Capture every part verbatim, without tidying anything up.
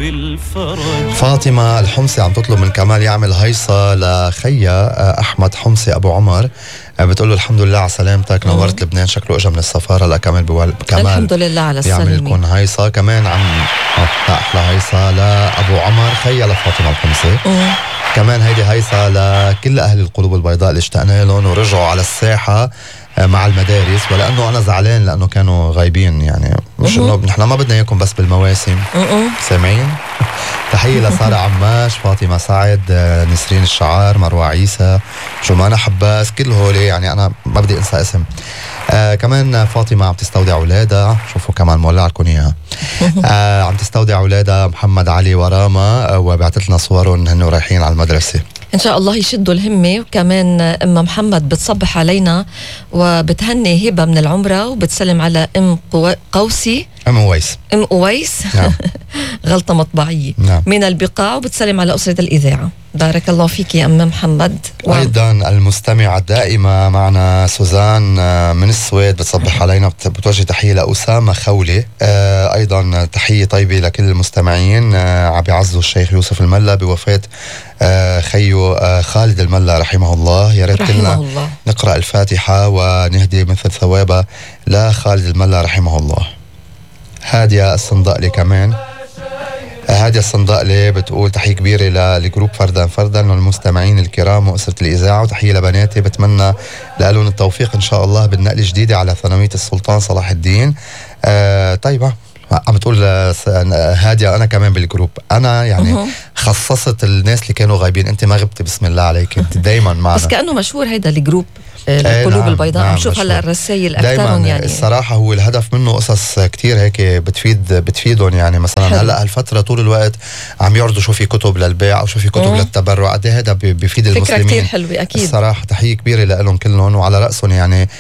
فاطمة الحمصي عم تطلب من كمال يعمل هيصة لخيا أحمد حمصي أبو عمر، بتقول له الحمد لله على سلامتك، نورت لبنان، شكله اجى من السفارة. لا كمال بوال... كمال الحمد لله على السلامة، يعمل لكم هيصة. كمان عم أحلى هيصة لأبو عمر خيا لفاطمة الحمصي. مم. كمان هيدي هيصة لكل أهل القلوب البيضاء اللي اشتقنا لهم ورجعوا على الساحة مع المدارس، ولأنه أنا زعلان لأنه كانوا غايبين، يعني مش إنه نحن ما بدنا إياكم بس بالمواسم. سامعين؟ تحية لسارة عماش، فاطمة سعد، نسرين الشعار، مروى عيسى، جمانة حباس، كل هولي يعني أنا ما بدي أنسى اسم. آه كمان فاطمة عم تستودع أولادها، شوفوا كمان مولع لكم إياها. آه عم تستودع أولادها محمد علي وراما، آه وبعتت لنا صورهم هن رايحين على المدرسة. إن شاء الله يشدوا الهمة. وكمان أم محمد بتصبح علينا وبتهني هبة من العمرة، وبتسلم على أم قوسي أم أويس أم أويس نعم. غلطة مطبعية نعم. من البقاع، وبتسلم على أسرة الإذاعة. بارك الله فيك يا أم محمد. وأيضا المستمعة الدائمة معنا سوزان من السويد بتصبح علينا، بتوجه تحية لأسامة خولي. آه أيضا تحية طيبة لكل المستمعين. آه عم بيعزوا الشيخ يوسف الملا بوفاة آه خيو آه خالد الملا رحمه الله. يا ريت كلنا نقرأ الفاتحة ونهدي مثل ثوابها لخالد الملا رحمه الله. هادية الصندقلي كمان، هادية الصندقلي بتقول تحية كبيرة لجروب فردا فردا والمستمعين الكرام وأسرة الإذاعة، وتحية لبناتي بتمنى لهم التوفيق إن شاء الله بالنقل الجديدة على ثانوية السلطان صلاح الدين. آه طيب عم بتقول هادية أنا كمان بالجروب، أنا يعني أه. خصصت الناس اللي كانوا غايبين، أنت ما غبتي بسم الله عليك، أنت دايما معنا. بس كأنه مشهور هيدا الجروب القلوب نعم البيضاء. عم نعم شوف هلا الرسائل اكثرهم، يعني الصراحه هو الهدف منه قصص كتير هيك بتفيد بتفيدهم. يعني مثلا حلو. هلا هالفتره طول الوقت عم يعرضوا شو في كتب للبيع او شو في كتب مم. للتبرع، قد هذا بيفيد المسلمين. فكره كتير حلوه اكيد الصراحه. تحيه كبيره لهم كلهم، وعلى راسهم يعني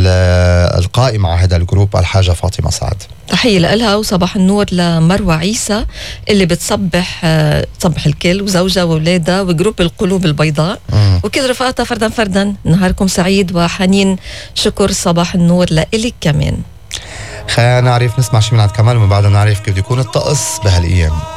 القائم على هذا الجروب الحاجه فاطمه سعد. تحيه لها وصباح النور لمروى عيسى اللي بتصبح تصبح الكل وزوجها واولادها وجروب القلوب البيضاء مم. وكل رفقاتها فردا فردا. نهاركم سعيد وحنين. شكر صباح النور لإلك كمان. خلينا نعرف نسمع شي من عند كمال، ومن بعدها نعرف كيف بده يكون الطقس بهالايام.